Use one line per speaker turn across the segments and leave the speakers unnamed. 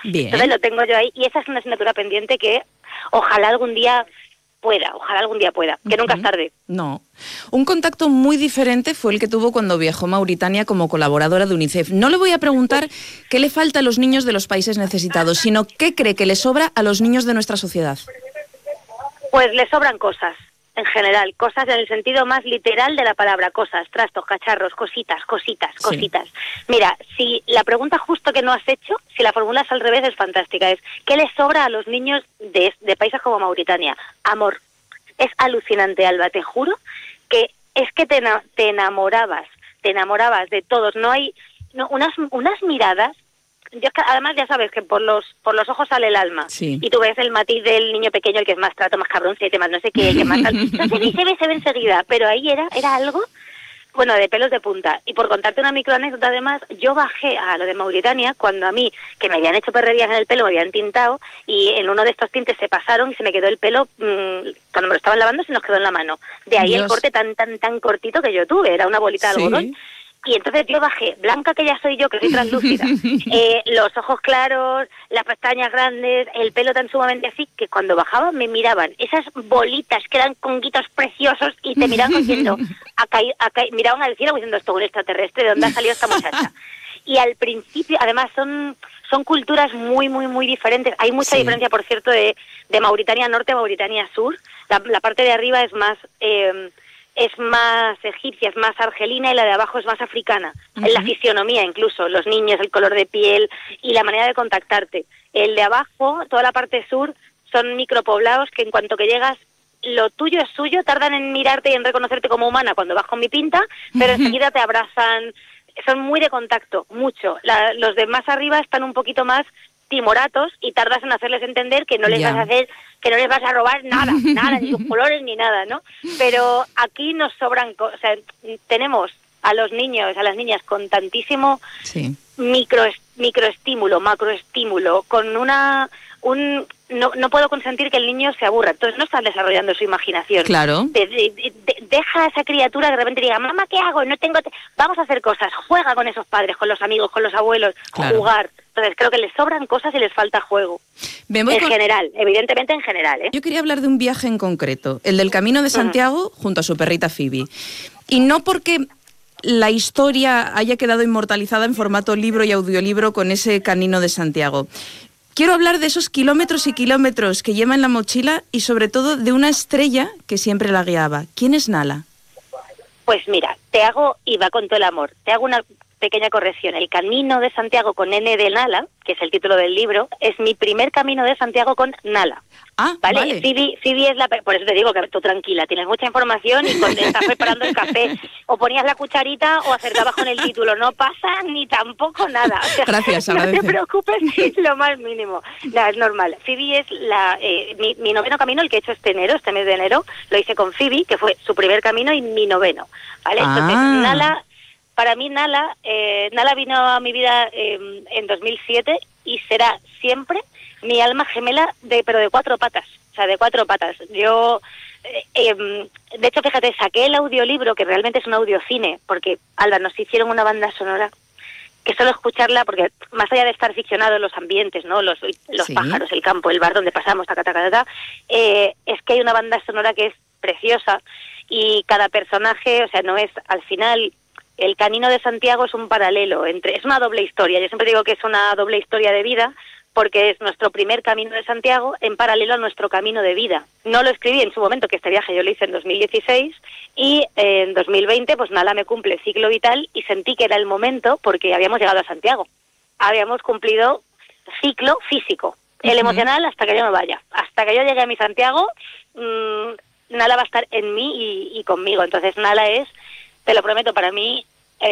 Bien.
Entonces lo tengo yo ahí y esa es una asignatura pendiente que ojalá algún día pueda, que nunca es tarde.
No. Un contacto muy diferente fue el que tuvo cuando viajó a Mauritania como colaboradora de UNICEF. No le voy a preguntar qué le falta a los niños de los países necesitados, sino qué cree que le sobra a los niños de nuestra sociedad.
Pues le sobran cosas, en general, cosas en el sentido más literal de la palabra, cosas, trastos, cacharros, cositas.
Sí.
Mira, si la pregunta justo que no has hecho, si la formulas al revés es fantástica, es ¿qué les sobra a los niños de países como Mauritania? Amor. Es alucinante, Alba, te juro que es que te enamorabas de todos, unas miradas. Además ya sabes que por los ojos sale el alma,
sí.
Y tú ves el matiz del niño pequeño, el que es más trato, más cabroncete, más no sé qué, el que más tal, no se ve enseguida, pero ahí era algo, bueno, de pelos de punta. Y por contarte una microanécdota además, yo bajé a lo de Mauritania cuando a mí, que me habían hecho perrerías en el pelo, me habían tintado, y en uno de estos tintes se pasaron y se me quedó el pelo, cuando me lo estaban lavando se nos quedó en la mano. De ahí
Dios.
El corte tan cortito que yo tuve, era una bolita de algodón. Y entonces yo bajé, blanca que ya soy yo, que soy translúcida, los ojos claros, las pestañas grandes, el pelo tan sumamente así, que cuando bajaba me miraban esas bolitas que eran conguitos preciosos y te miraban diciendo, miraban al cielo diciendo, esto es un extraterrestre, ¿de dónde ha salido esta muchacha? Y al principio, además, son culturas muy diferentes. Hay mucha diferencia, por cierto, de Mauritania Norte a Mauritania Sur. La parte de arriba es más egipcia, es más argelina, y la de abajo es más africana. En la fisionomía incluso, los niños, el color de piel y la manera de contactarte. El de abajo, toda la parte sur, son micropoblados que en cuanto que llegas, lo tuyo es suyo, tardan en mirarte y en reconocerte como humana cuando vas con mi pinta, pero enseguida te abrazan, son muy de contacto, mucho. Los de más arriba están un poquito más timoratos y tardas en hacerles entender que no les vas a hacer, que no les vas a robar nada, ni sus colores ni nada, ¿no? Pero aquí nos sobran cosas, o sea, tenemos a los niños, a las niñas con tantísimo microestímulo, macroestímulo, con no puedo consentir que el niño se aburra, entonces no están desarrollando su imaginación.
Claro.
Deja a esa criatura que de repente diga, mamá, ¿qué hago? Vamos a hacer cosas, juega con esos padres, con los amigos, con los abuelos, jugar. Entonces creo que les sobran cosas y les falta juego. General, evidentemente en general, ¿eh?
Yo quería hablar de un viaje en concreto, el del Camino de Santiago junto a su perrita Phoebe. Y no porque la historia haya quedado inmortalizada en formato libro y audiolibro con ese Camino de Santiago. Quiero hablar de esos kilómetros y kilómetros que lleva en la mochila y sobre todo de una estrella que siempre la guiaba. ¿Quién es Nala?
Pues mira, y va con todo el amor, te hago una pequeña corrección. El Camino de Santiago con N de Nala, que es el título del libro, es mi primer Camino de Santiago con Nala.
Ah,
¿vale? Phoebe es por eso te digo que tú tranquila, tienes mucha información y cuando estás preparando el café o ponías la cucharita o acertabas con el título, no pasa ni tampoco nada. O sea,
gracias,
no te preocupes, es lo más mínimo. No, es normal. Phoebe es mi noveno camino, el que he hecho este mes de enero, lo hice con Phoebe, que fue su primer camino y mi noveno. ¿Vale? Entonces, Nala, para mí Nala vino a mi vida en 2007 y será siempre mi alma gemela, pero de 4 patas. O sea, de 4 patas. Yo, de hecho, fíjate, saqué el audiolibro, que realmente es un audiocine, porque, Alba, nos hicieron una banda sonora que solo escucharla, porque más allá de estar ficcionado en los ambientes, ¿no? Los pájaros, el campo, el bar donde pasamos, es que hay una banda sonora que es preciosa y cada personaje, o sea, no es, al final, el Camino de Santiago es un paralelo, es una doble historia. Yo siempre digo que es una doble historia de vida, porque es nuestro primer Camino de Santiago en paralelo a nuestro camino de vida. No lo escribí en su momento, que este viaje yo lo hice en 2016, y en 2020 pues Nala me cumple ciclo vital y sentí que era el momento porque habíamos llegado a Santiago. Habíamos cumplido ciclo físico, el emocional hasta que yo me vaya. Hasta que yo llegue a mi Santiago, Nala va a estar en mí y conmigo. Entonces Nala es, te lo prometo, para mí,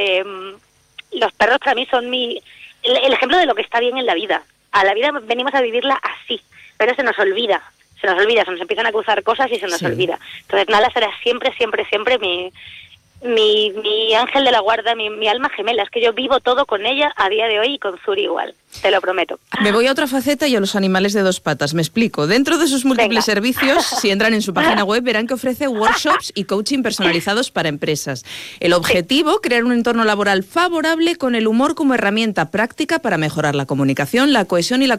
los perros para mí son el ejemplo de lo que está bien en la vida. A la vida venimos a vivirla así, pero se nos olvida, se nos empiezan a cruzar cosas y se nos olvida. Entonces Nala será siempre mi ángel de la guarda, mi alma gemela. Es que yo vivo todo con ella a día de hoy y con Zuri igual, te lo prometo.
Me voy a otra faceta y a los animales de 2 patas. Me explico. Dentro de sus múltiples servicios, si entran en su página web, verán que ofrece workshops y coaching personalizados para empresas. El objetivo, crear un entorno laboral favorable con el humor como herramienta práctica para mejorar la comunicación, la cohesión y la